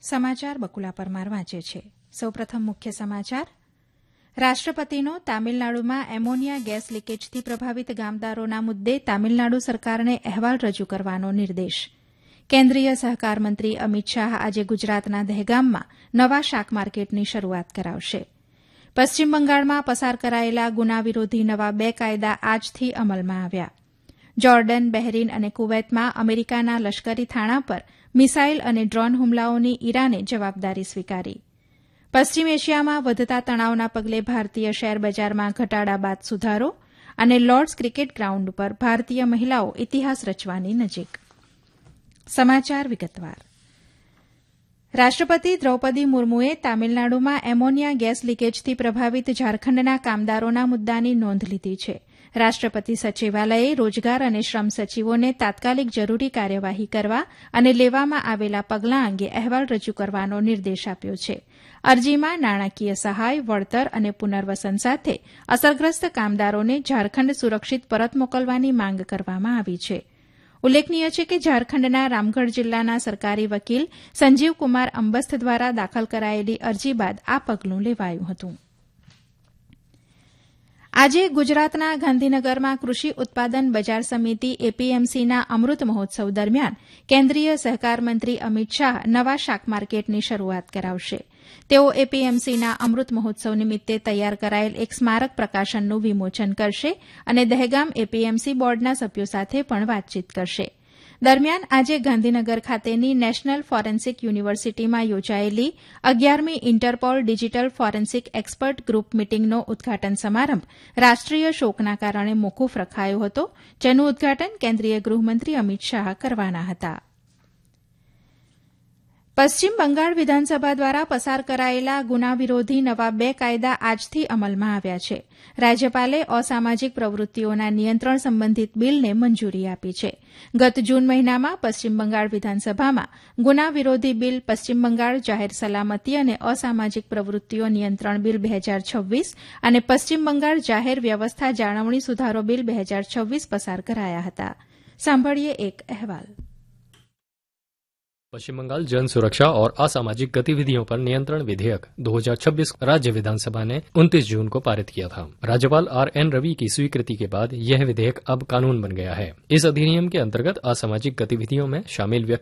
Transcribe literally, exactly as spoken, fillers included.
સમાચાર બકુલા પરમાર વાંચે છે. સૌપ્રથમ મુખ્ય સમાચાર. રાષ્ટ્રપતિનો તામિલનાડુમાં એમોનિયા ગેસ લીકેજથી પ્રભાવિત ગામદારોના મુદ્દે તામિલનાડુ સરકારને અહેવાલ રજૂ કરવાનો નિર્દેશ. કેન્દ્રીય સહકાર મંત્રી અમિત શાહ આજે ગુજરાતના દહેગામમાં નવા શાક માર્કેટની શરૂઆત કરાવશે. પશ્ચિમ બંગાળમાં પસાર કરાયેલા ગુના વિરોધી નવા બે કાયદા આજથી અમલમાં આવ્યા. જોર્ડન, બહેરીન અને કુવૈતમાં અમેરિકાના લશ્કરી થાણા પર મિસાઇલ અને ડ્રોન હુમલાઓની ઈરાને જવાબદારી સ્વીકારી. પશ્ચિમ એશિયામાં વધતા તણાવના પગલે ભારતીય શેરબજારમાં ઘટાડા બાદ સુધારો અને લોર્ડ્સ ક્રિકેટ ગ્રાઉન્ડ પર ભારતીય મહિલાઓ ઇતિહાસ રચવાની નજીક. સમાચાર વિગતવાર. રાષ્ટ્રપતિ દ્રૌપદી મુર્મુએ તામિલનાડુમાં એમોનિયા ગેસ લીકેજથી પ્રભાવિત ઝારખંડના કામદારોના મુદ્દાની નોંધ લીધી છે. રાષ્ટ્રપતિ સચિવાલયે રોજગાર અને શ્રમ સચિવોને તાત્કાલિક જરૂરી કાર્યવાહી કરવા અને લેવામાં આવેલા પગલાં અંગે અહેવાલ રજૂ કરવાનો નિર્દેશ આપ્યો છે. અરજીમાં નાણાકીય સહાય, વળતર અને પુનર્વસન સાથે અસરગ્રસ્ત કામદારોને ઝારખંડ સુરક્ષિત પરત મોકલવાની માંગ કરવામાં આવી છે. ઉલ્લેખનીય છે કે ઝારખંડના રામગઢ જિલ્લાના સરકારી વકીલ સંજીવકુમાર અંબસ્થ દ્વારા દાખલ કરાયેલી અરજી બાદ આ પગલું લેવાયું હતું. આજે ગુજરાતના ગાંધીનગરમાં કૃષિ ઉત્પાદન બજાર સમિતિ એપીએમસીના અમૃત મહોત્સવ દરમિયાન કેન્દ્રીય સહકાર મંત્રી અમિત શાહ નવા શાક માર્કેટની શરૂઆત કરાવશે. તેઓ એપીએમસીના અમૃત મહોત્સવ નિમિત્તે તૈયાર કરાયેલ એક સ્મારક પ્રકાશનનું વિમોચન કરશે અને દહેગામ એપીએમસી બોર્ડના સભ્યો સાથે પણ વાતચીત કરશે. દરમિયાન આજે ગાંધીનગર ખાતેની નેશનલ ફોરેન્સિક યુનિવર્સિટીમાં યોજાયેલી અગિયારમી Interpol digital forensic expert group મીટીંગનો ઉદઘાટન સમારંભ રાષ્ટ્રીય શોકના કારણે મોકૂફ રખાયો હતો, જેનું ઉદઘાટન કેન્દ્રીય ગૃહમંત્રી અમિત શાહ કરવાના હતા. પશ્ચિમ બંગાળ વિધાનસભા દ્વારા પસાર કરાયેલા ગુના વિરોધી નવા બે કાયદા આજથી અમલમાં આવ્યા છે. રાજ્યપાલે અસામાજિક પ્રવૃત્તિઓના નિયંત્રણ સંબંધિત બિલને મંજૂરી આપી છે. ગત જૂન મહિનામાં પશ્ચિમ બંગાળ વિધાનસભામાં ગુના વિરોધી બિલ, પશ્ચિમ બંગાળ જાહેર સલામતી અને અસામાજિક પ્રવૃત્તિઓ નિયંત્રણ બિલ બે હજાર છવ્વીસ અને પશ્ચિમ બંગાળ જાહેર વ્યવસ્થા જાળવણી સુધારો બિલ બે હજાર છવ્વીસ પસાર કરાયા હતા. સાંભળીએ એક અહેવાલ. पश्चिम बंगाल जन सुरक्षा और असामाजिक गतिविधियों पर नियंत्रण विधेयक दो हज़ार छब्बीस राज्य विधानसभा ने उनतीस जून को पारित किया था. राज्यपाल आर एन रवि की स्वीकृति के बाद यह विधेयक अब कानून बन गया है. इस अधिनियम के अंतर्गत असामाजिक गतिविधियों में शामिल व्यक्ति